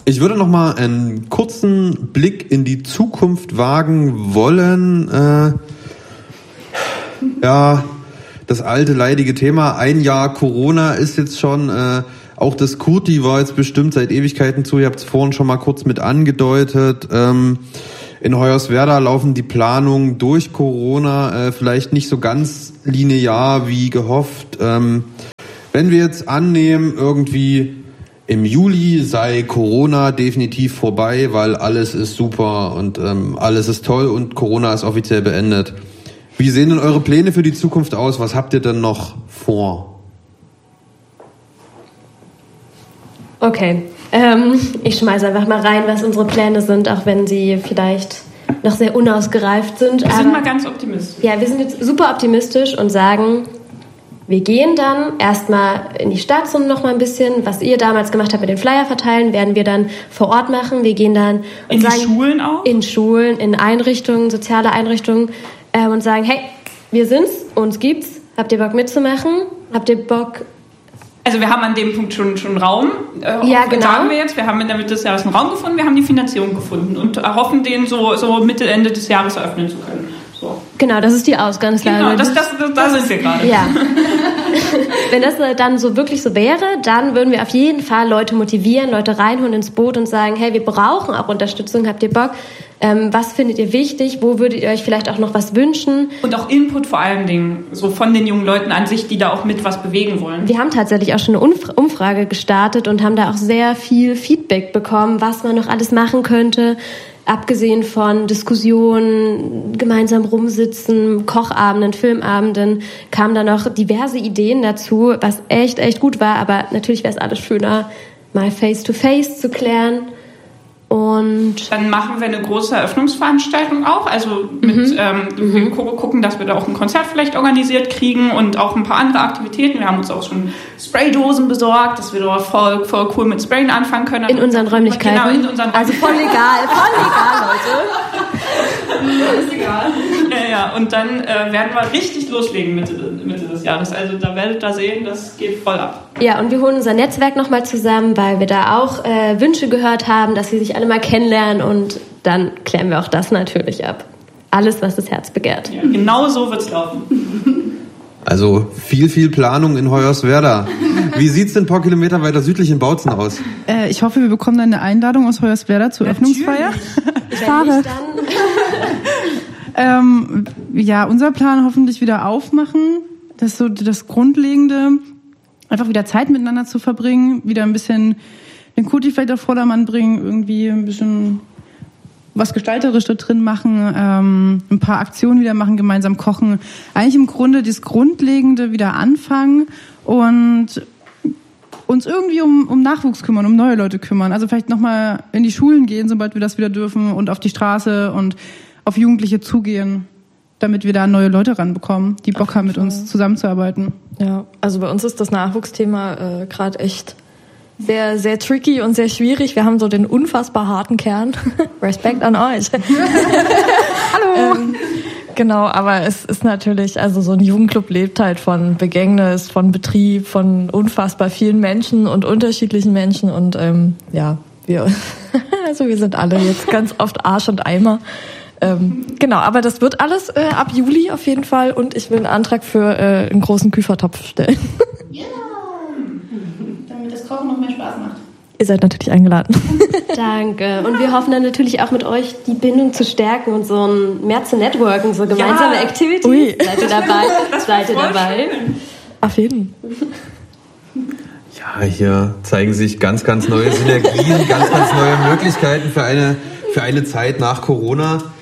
Ich würde noch mal einen kurzen Blick in die Zukunft wagen wollen. Das alte leidige Thema. Ein Jahr Corona ist jetzt schon. Auch das Kurti war jetzt bestimmt seit Ewigkeiten zu. Ihr habt es vorhin schon mal kurz mit angedeutet. In Hoyerswerda laufen die Planungen durch Corona vielleicht nicht so ganz linear wie gehofft. Wenn wir jetzt annehmen, irgendwie im Juli sei Corona definitiv vorbei, weil alles ist super und alles ist toll und Corona ist offiziell beendet. Wie sehen denn eure Pläne für die Zukunft aus? Was habt ihr denn noch vor? Okay, ich schmeiße einfach mal rein, was unsere Pläne sind, auch wenn sie vielleicht noch sehr unausgereift sind. Wir sind mal ganz optimistisch. Ja, wir sind jetzt super optimistisch und sagen, wir gehen dann erstmal in die Stadt so noch mal ein bisschen, was ihr damals gemacht habt mit den Flyer verteilen, werden wir dann vor Ort machen. Wir gehen dann in die Schulen auch? In Schulen, in Einrichtungen, soziale Einrichtungen und sagen, hey, wir sind's, uns gibt's, habt ihr Bock mitzumachen? Habt ihr Bock... Also wir haben an dem Punkt schon Raum, ja, genau. Sagen wir jetzt. Wir haben in der Mitte des Jahres einen Raum gefunden, wir haben die Finanzierung gefunden und erhoffen, den so Mitte, Ende des Jahres eröffnen zu können. So. Genau, das ist die Ausgangslage. Genau, da sind wir gerade. Ja. Wenn das dann so wirklich so wäre, dann würden wir auf jeden Fall Leute motivieren, Leute reinholen ins Boot und sagen, hey, wir brauchen auch Unterstützung, habt ihr Bock? Was findet ihr wichtig? Wo würdet ihr euch vielleicht auch noch was wünschen? Und auch Input vor allen Dingen, so von den jungen Leuten an sich, die da auch mit was bewegen wollen. Wir haben tatsächlich auch schon eine Umfrage gestartet und haben da auch sehr viel Feedback bekommen, was man noch alles machen könnte. Abgesehen von Diskussionen, gemeinsam rumsitzen, Kochabenden, Filmabenden, kamen da noch diverse Ideen dazu, was echt gut war. Aber natürlich wäre es alles schöner, mal face-to-face zu klären. Und dann machen wir eine große Eröffnungsveranstaltung auch, also wir gucken, dass wir da auch ein Konzert vielleicht organisiert kriegen und auch ein paar andere Aktivitäten. Wir haben uns auch schon Spraydosen besorgt, dass wir da voll cool mit Sprayen anfangen können. In unseren Räumlichkeiten? Genau, in unseren Also voll legal, Leute. Ist egal. Ja, und dann werden wir richtig loslegen Mitte des Jahres. Also da werdet ihr sehen, das geht voll ab. Ja, und wir holen unser Netzwerk nochmal zusammen, weil wir da auch Wünsche gehört haben, dass sie sich alle mal kennenlernen und dann klären wir auch das natürlich ab. Alles, was das Herz begehrt. Ja, genau so wird's laufen. Also viel Planung in Hoyerswerda. Wie sieht's denn ein paar Kilometer weiter südlich in Bautzen aus? Ich hoffe, wir bekommen dann eine Einladung aus Hoyerswerda zur Öffnungsfeier. Ich fahre. Ja, unser Plan hoffentlich wieder aufmachen. Das ist so das Grundlegende. Einfach wieder Zeit miteinander zu verbringen, wieder ein bisschen den Kurti vielleicht auf Vordermann bringen, irgendwie ein bisschen was Gestalterisches da drin machen, ein paar Aktionen wieder machen, gemeinsam kochen. Eigentlich im Grunde das Grundlegende wieder anfangen und uns irgendwie um Nachwuchs kümmern, um neue Leute kümmern. Also vielleicht nochmal in die Schulen gehen, sobald wir das wieder dürfen und auf die Straße und auf Jugendliche zugehen, damit wir da neue Leute ranbekommen, die Bock haben, mit uns zusammenzuarbeiten. Ja, also bei uns ist das Nachwuchsthema gerade echt sehr, sehr tricky und sehr schwierig. Wir haben so den unfassbar harten Kern. Respekt an euch. Hallo! Genau, aber es ist natürlich, also so ein Jugendclub lebt halt von Begängnis, von Betrieb, von unfassbar vielen Menschen und unterschiedlichen Menschen und wir sind alle jetzt ganz oft Arsch und Eimer. Genau, aber das wird alles ab Juli auf jeden Fall und ich will einen Antrag für einen großen Küfertopf stellen. Ja, damit das Kochen noch mehr Spaß macht. Ihr seid natürlich eingeladen. Danke. Und wir hoffen dann natürlich auch mit euch die Bindung zu stärken und so mehr zu networken, so gemeinsame Activities. Ui. Seid ihr dabei? Auf jeden Fall. Ja, hier zeigen sich ganz neue Synergien, ganz neue Möglichkeiten für eine Zeit nach Corona.